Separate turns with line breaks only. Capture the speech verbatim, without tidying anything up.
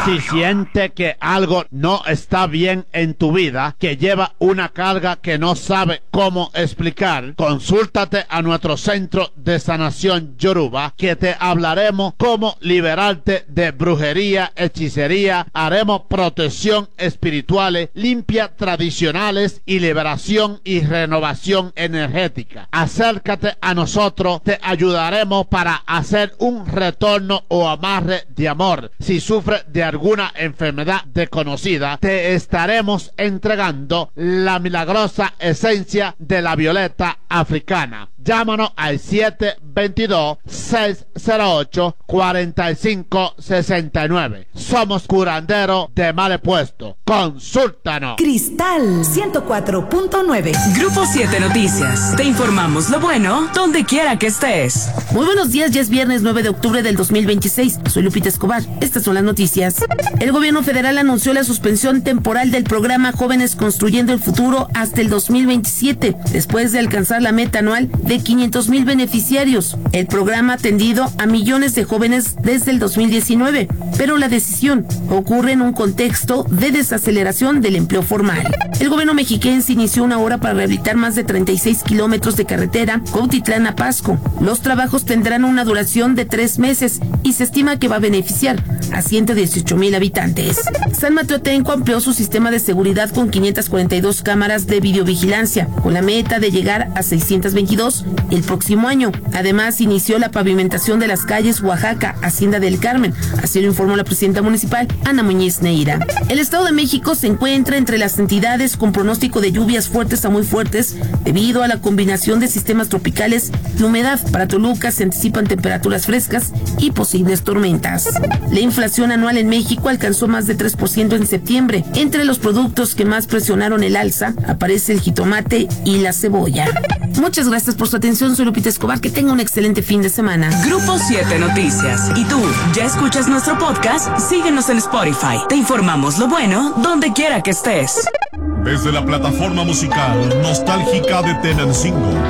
Si siente que algo no está bien en tu vida, que lleva una carga que no sabe cómo explicar, consúltate a nuestro centro de sanación Yoruba, que te hablaremos cómo liberarte de brujería, hechicería, haremos protección espirituales, limpias tradicionales y liberación y renovación energética. Acércate a nosotros, te ayudaremos para hacer un retorno o amarre de amor. Si sufres de alguna enfermedad desconocida, te estaremos entregando la milagrosa esencia de la violeta africana. Llámanos al siete dos dos, seis cero ocho, cuatro cinco seis nueve. Somos curanderos de mal puesto. Consúltanos.
Cristal ciento cuatro punto nueve.
Grupo siete Noticias. Te informamos lo bueno donde quiera que estés.
Muy buenos días, ya es viernes nueve de octubre del dos mil veintiséis. Soy Lupita Escobar. Estas son las noticias. El gobierno federal anunció la suspensión temporal del programa Jóvenes Construyendo el Futuro hasta el dos mil veintisiete, después de alcanzar la meta anual de quinientos mil beneficiarios. El programa ha atendido a millones de jóvenes desde el dos mil diecinueve, pero la decisión ocurre en un contexto de desaceleración del empleo formal. El gobierno mexiquense inició una obra para rehabilitar más de treinta y seis kilómetros de carretera Cuautitlán a Pasco. Los trabajos tendrán una duración de tres meses y se estima que va a beneficiar a ciento dieciocho mil habitantes. San Mateo Atenco amplió su sistema de seguridad con quinientas cuarenta y dos cámaras de videovigilancia, con la meta de llegar a seiscientas veintidós el próximo año. Además, inició la pavimentación de las calles Oaxaca, Hacienda del Carmen. Así lo informó la presidenta municipal, Ana Muñiz Neira. El Estado de México se encuentra entre las entidades con pronóstico de lluvias fuertes a muy fuertes debido a la combinación de sistemas tropicales y humedad. Para Toluca se anticipan temperaturas frescas y posibles tormentas. La inflación anual en México alcanzó más de tres por ciento en septiembre. Entre los productos que más presionaron el alza aparece el jitomate y la cebolla. Muchas gracias por su atención. Soy Lupita Escobar. Que tenga un excelente fin de semana.
Grupo siete Noticias. ¿Y tú ya escuchas nuestro podcast? Síguenos en Spotify. Te informamos lo bueno donde quiera que estés.
Desde la plataforma musical nostálgica de Tenancingo.